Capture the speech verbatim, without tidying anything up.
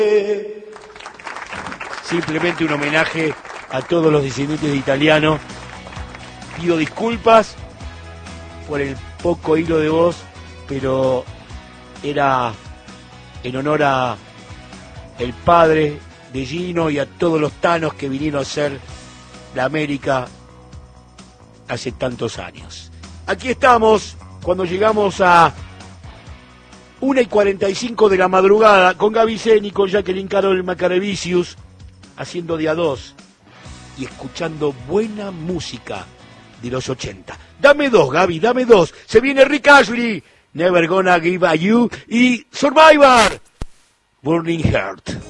Simplemente un homenaje a todos los descendientes de italiano. Pido disculpas por el poco hilo de voz, pero era en honor a el padre de Gino y a todos los tanos que vinieron a ser la América hace tantos años. Aquí estamos cuando llegamos a una y cuarenta y cinco de la madrugada con Gaby Zeni, con Jacqueline Carol Macarevicius, haciendo día dos y escuchando buena música de los ochenta. Dame dos, Gaby, dame dos. Se viene Rick Astley, Never Gonna Give a You, y Survivor, Burning Heart.